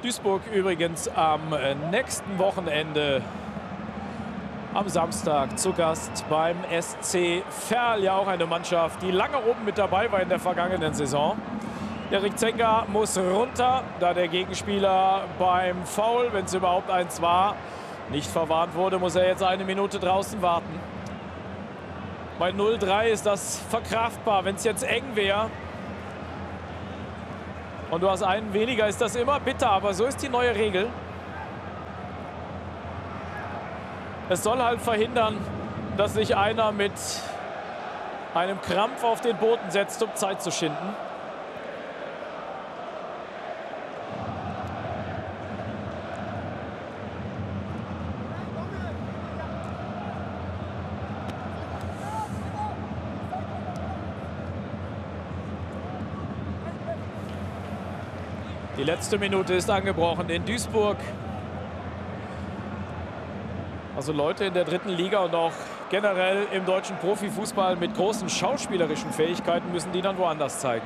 Duisburg übrigens am nächsten Wochenende am Samstag zu Gast beim SC Verl. Ja, auch eine Mannschaft, die lange oben mit dabei war in der vergangenen Saison. Erik Zenga muss runter, da der Gegenspieler beim Foul, wenn es überhaupt eins war, nicht verwarnt wurde, muss er jetzt eine Minute draußen warten. Bei 0:3 ist das verkraftbar. Wenn es jetzt eng wäre und du hast einen weniger, ist das immer bitter, aber so ist die neue Regel. Es soll halt verhindern, dass sich einer mit einem Krampf auf den Boden setzt, um Zeit zu schinden. Die letzte Minute ist angebrochen in Duisburg. Also Leute in der dritten Liga und auch generell im deutschen Profifußball mit großen schauspielerischen Fähigkeiten müssen die dann woanders zeigen.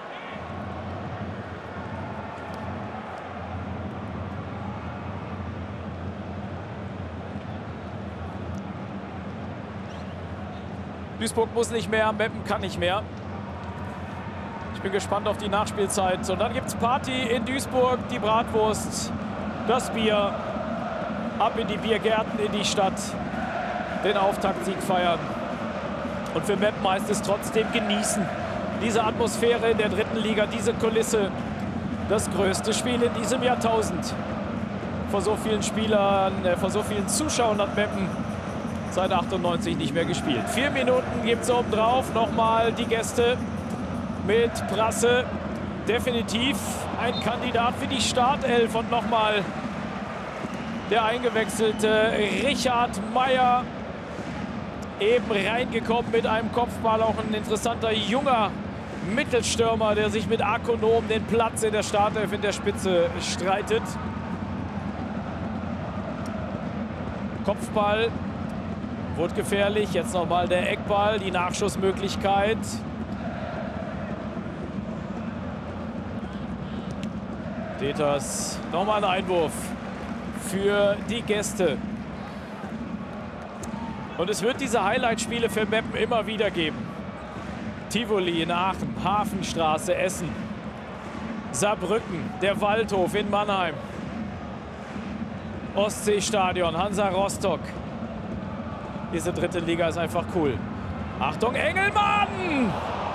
Duisburg muss nicht mehr, Meppen kann nicht mehr. Ich bin gespannt auf die Nachspielzeit. Und dann gibt es Party in Duisburg, die Bratwurst, das Bier. Ab in die Biergärten, in die Stadt, den Auftaktsieg feiern. Und für Meppen heißt es trotzdem genießen. Diese Atmosphäre in der dritten Liga, diese Kulisse. Das größte Spiel in diesem Jahrtausend. Vor so vielen Spielern, vor so vielen Zuschauern hat Meppen seit 98 nicht mehr gespielt. 4 Minuten gibt es obendrauf. Nochmal die Gäste mit Prasse. Definitiv ein Kandidat für die Startelf. Und nochmal der eingewechselte Richard Meyer, eben reingekommen mit einem Kopfball. Auch ein interessanter junger Mittelstürmer, der sich mit Akonom den Platz in der Startelf in der Spitze streitet. Kopfball wurde gefährlich. Jetzt nochmal der Eckball, die Nachschussmöglichkeit. Deters, nochmal ein Einwurf für die Gäste. Und es wird diese Highlight-Spiele für Meppen immer wieder geben. Tivoli in Aachen, Hafenstraße, Essen, Saarbrücken, der Waldhof in Mannheim, Ostseestadion, Hansa Rostock. Diese dritte Liga ist einfach cool. Achtung, Engelmann!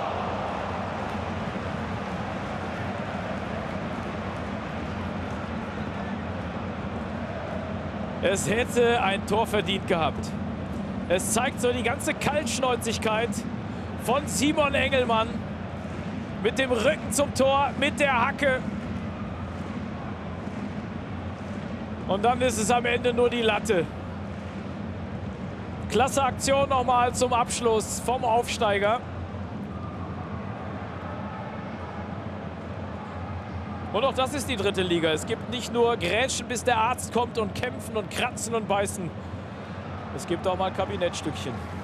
Es hätte ein Tor verdient gehabt. Es zeigt so die ganze Kaltschnäuzigkeit von Simon Engelmann. Mit dem Rücken zum Tor, mit der Hacke. Und dann ist es am Ende nur die Latte. Klasse Aktion nochmal zum Abschluss vom Aufsteiger. Und auch das ist die dritte Liga. Es gibt nicht nur Grätschen, bis der Arzt kommt und kämpfen und kratzen und beißen. Es gibt auch mal Kabinettstückchen.